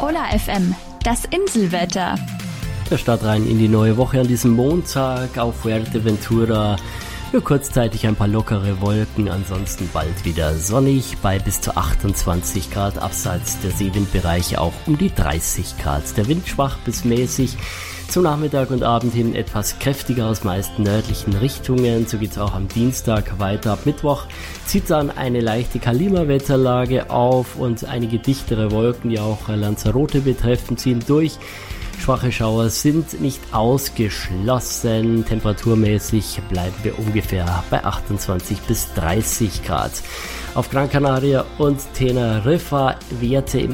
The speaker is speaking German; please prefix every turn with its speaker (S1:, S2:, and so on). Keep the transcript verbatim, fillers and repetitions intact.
S1: Hola F M, das Inselwetter.
S2: Der Start rein in die neue Woche an diesem Montag auf Fuerteventura. Nur kurzzeitig ein paar lockere Wolken, ansonsten bald wieder sonnig bei bis zu achtundzwanzig Grad, abseits der Seewindbereiche auch um die dreißig Grad. Der Wind schwach bis mäßig, zum Nachmittag und Abend hin etwas kräftiger aus meisten nördlichen Richtungen. So geht's auch am Dienstag weiter. Ab Mittwoch zieht dann eine leichte Kalima-Wetterlage auf und einige dichtere Wolken, die auch Lanzarote betreffen, ziehen durch. Schwache Schauer sind nicht ausgeschlossen. Temperaturmäßig bleiben wir ungefähr bei achtundzwanzig bis dreißig Grad. Auf Gran Canaria und Teneriffa Werte im